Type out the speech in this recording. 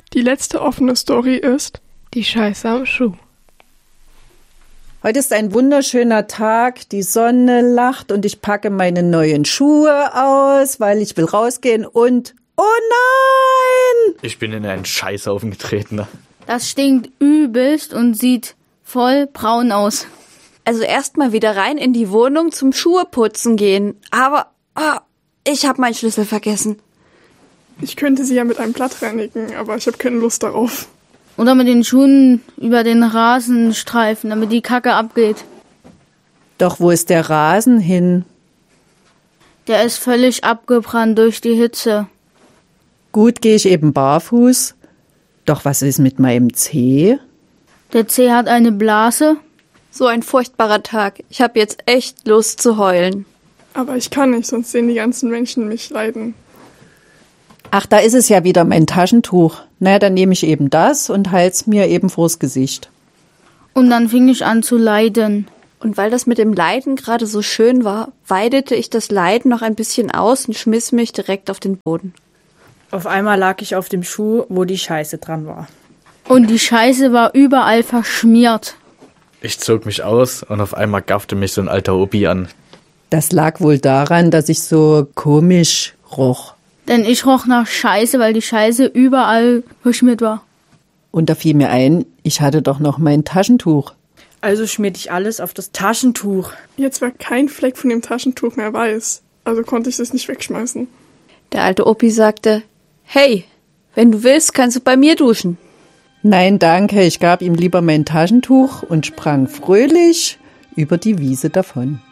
Die letzte offene Story ist die Scheiße am Schuh. Heute ist ein wunderschöner Tag, die Sonne lacht und ich packe meine neuen Schuhe aus, weil ich will rausgehen und oh nein! Ich bin in einen Scheißhaufen getreten. Das stinkt übelst und sieht voll braun aus. Also erstmal wieder rein in die Wohnung zum Schuheputzen gehen. Aber ich habe meinen Schlüssel vergessen. Ich könnte sie ja mit einem Blatt reinigen, aber ich habe keine Lust darauf. Oder mit den Schuhen über den Rasen streifen, damit die Kacke abgeht. Doch wo ist der Rasen hin? Der ist völlig abgebrannt durch die Hitze. Gut, gehe ich eben barfuß. Doch was ist mit meinem Zeh? Der Zeh hat eine Blase. So ein furchtbarer Tag. Ich habe jetzt echt Lust zu heulen. Aber ich kann nicht, sonst sehen die ganzen Menschen mich leiden. Ach, da ist es ja wieder mein Taschentuch. Na, dann nehme ich eben das und halt's mir eben vors Gesicht. Und dann fing ich an zu leiden. Und weil das mit dem Leiden gerade so schön war, weidete ich das Leiden noch ein bisschen aus und schmiss mich direkt auf den Boden. Auf einmal lag ich auf dem Schuh, wo die Scheiße dran war. Und die Scheiße war überall verschmiert. Ich zog mich aus und auf einmal gaffte mich so ein alter Opi an. Das lag wohl daran, dass ich so komisch roch. Denn ich roch nach Scheiße, weil die Scheiße überall verschmiert war. Und da fiel mir ein, ich hatte doch noch mein Taschentuch. Also schmierte ich alles auf das Taschentuch. Jetzt war kein Fleck von dem Taschentuch mehr weiß, also konnte ich das nicht wegschmeißen. Der alte Opi sagte, hey, wenn du willst, kannst du bei mir duschen. Nein, danke, ich gab ihm lieber mein Taschentuch und sprang fröhlich über die Wiese davon.